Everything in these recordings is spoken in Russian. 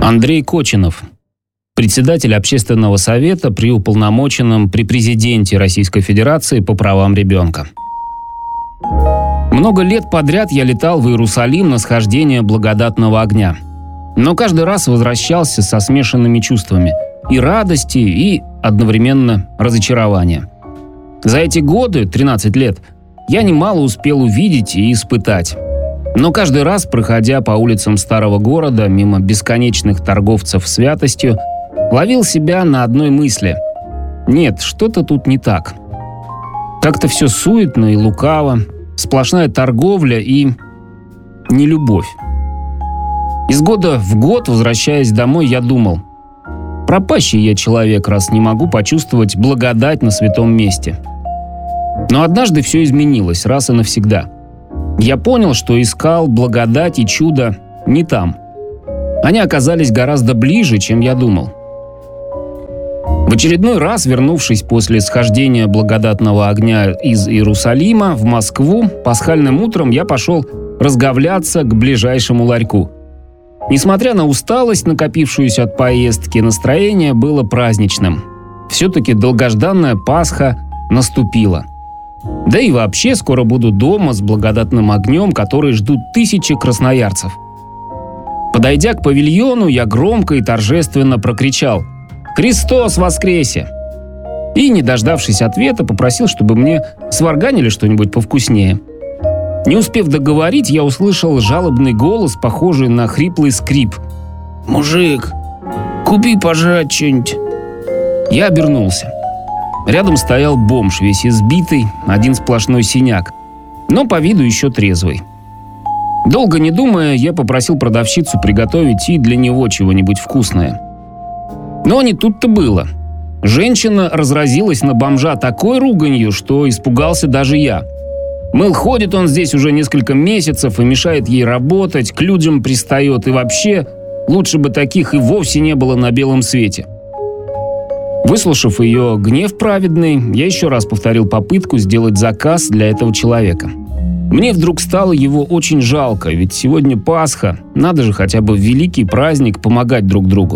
Андрей Кочинов, председатель Общественного совета при уполномоченном при президенте Российской Федерации по правам ребенка. Много лет подряд я летал в Иерусалим на схождение благодатного огня. Но каждый раз возвращался со смешанными чувствами и радости, и одновременно разочарования. За эти годы, 13 лет, я немало успел увидеть и испытать. Но каждый раз, проходя по улицам старого города, мимо бесконечных торговцев святостью, ловил себя на одной мысли. Нет, что-то тут не так. Как-то все суетно и лукаво, сплошная торговля и нелюбовь. Из года в год, возвращаясь домой, я думал: пропащий я человек, раз не могу почувствовать благодать на святом месте. Но однажды все изменилось, раз и навсегда. Я понял, что искал благодать и чудо не там. Они оказались гораздо ближе, чем я думал. В очередной раз, вернувшись после схождения благодатного огня из Иерусалима в Москву, пасхальным утром я пошел разговляться к ближайшему ларьку. Несмотря на усталость, накопившуюся от поездки, настроение было праздничным. Все-таки долгожданная Пасха наступила. Да и вообще скоро буду дома с благодатным огнем, который ждут тысячи красноярцев. Подойдя к павильону, я громко и торжественно прокричал: «Христос воскресе!» И, не дождавшись ответа, попросил, чтобы мне сварганили что-нибудь повкуснее. Не успев договорить, я услышал жалобный голос, похожий на хриплый скрип. «Мужик, купи пожрать что-нибудь». Я обернулся. Рядом стоял бомж, весь избитый, один сплошной синяк, но по виду еще трезвый. Долго не думая, я попросил продавщицу приготовить и для него чего-нибудь вкусное. Но не тут-то было. Женщина разразилась на бомжа такой руганью, что испугался даже я. Мыл, ходит он здесь уже несколько месяцев и мешает ей работать, к людям пристает, и вообще лучше бы таких и вовсе не было на белом свете. Выслушав ее гнев праведный, я еще раз повторил попытку сделать заказ для этого человека. Мне вдруг стало его очень жалко, ведь сегодня Пасха, надо же хотя бы в великий праздник помогать друг другу.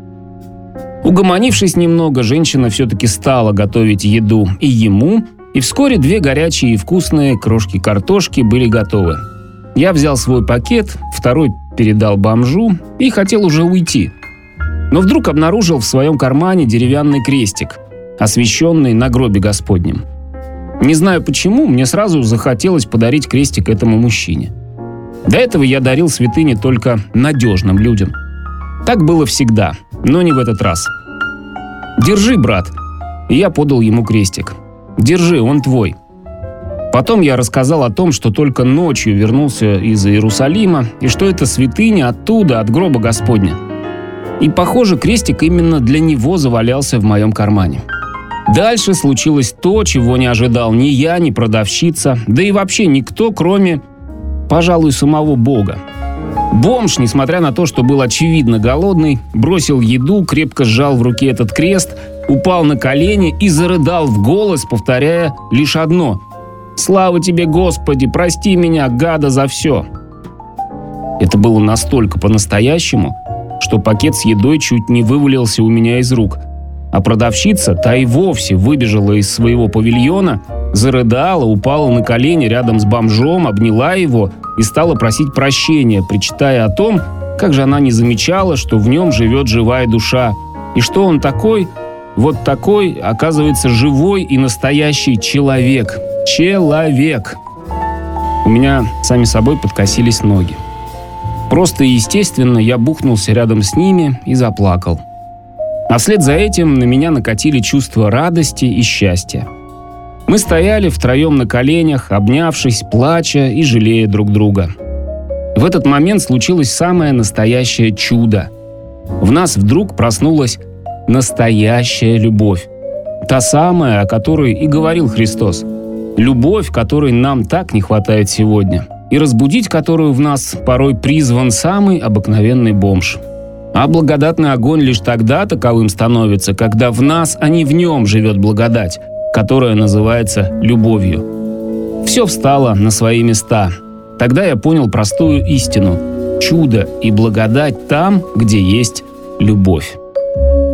Угомонившись немного, женщина все-таки стала готовить еду и ему, и вскоре 2 горячие и вкусные крошки картошки были готовы. Я взял свой пакет, второй передал бомжу и хотел уже уйти. Но вдруг обнаружил в своем кармане деревянный крестик, освященный на гробе Господнем. Не знаю почему, мне сразу захотелось подарить крестик этому мужчине. До этого я дарил святыни только надежным людям. Так было всегда, но не в этот раз. «Держи, брат». И я подал ему крестик. «Держи, он твой». Потом я рассказал о том, что только ночью вернулся из Иерусалима, и что это святыня оттуда, от гроба Господня. И, похоже, крестик именно для него завалялся в моем кармане. Дальше случилось то, чего не ожидал ни я, ни продавщица, да и вообще никто, кроме, пожалуй, самого Бога. Бомж, несмотря на то, что был очевидно голодный, бросил еду, крепко сжал в руке этот крест, упал на колени и зарыдал в голос, повторяя лишь одно: «Слава тебе, Господи, прости меня, гада, за все». Это было настолько по-настоящему, что пакет с едой чуть не вывалился у меня из рук, а продавщица, та и вовсе выбежала из своего павильона, зарыдала, упала на колени рядом с бомжом, обняла его и стала просить прощения, причитая о том, как же она не замечала, что в нем живет живая душа, и что он такой, вот такой, оказывается, живой и настоящий человек. Человек! У меня сами собой подкосились ноги. Просто и естественно я бухнулся рядом с ними и заплакал. А вслед за этим на меня накатили чувства радости и счастья. Мы стояли втроем на коленях, обнявшись, плача и жалея друг друга. В этот момент случилось самое настоящее чудо. В нас вдруг проснулась настоящая любовь. Та самая, о которой и говорил Христос. Любовь, которой нам так не хватает сегодня. И разбудить которую в нас порой призван самый обыкновенный бомж. А благодатный огонь лишь тогда таковым становится, когда в нас, а не в нем живет благодать, которая называется любовью. Все встало на свои места. Тогда я понял простую истину. чудо и благодать там, где есть любовь.